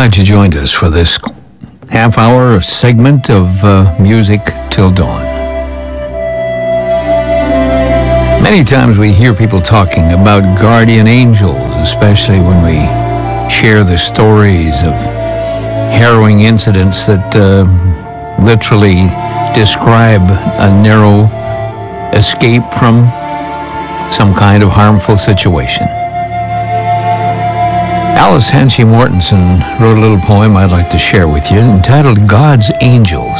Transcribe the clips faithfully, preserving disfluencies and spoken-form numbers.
glad you joined us for this half hour segment of uh, Music Till Dawn. Many times we hear people talking about guardian angels, especially when we share the stories of harrowing incidents that uh, literally describe a narrow escape from some kind of harmful situation. Alice Hanchey Mortensen wrote a little poem I'd like to share with you entitled God's Angels.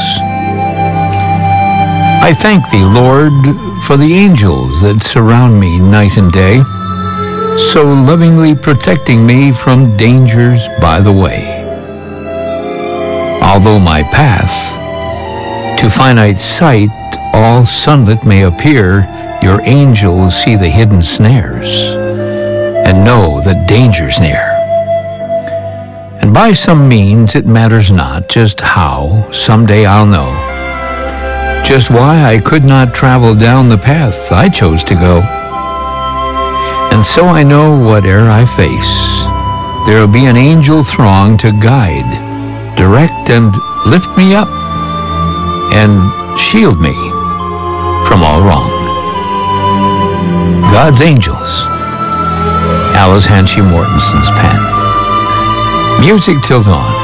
I thank thee, Lord, for the angels that surround me night and day, so lovingly protecting me from dangers by the way. Although my path to finite sight all sunlit may appear, your angels see the hidden snares and know that danger's near. And by some means, it matters not just how, someday I'll know just why I could not travel down the path I chose to go. And so I know whate'er I face, there'll be an angel throng to guide, direct, and lift me up, and shield me from all wrong. God's Angels, Alice Hanchey Mortensen's pen. Music Till Dawn.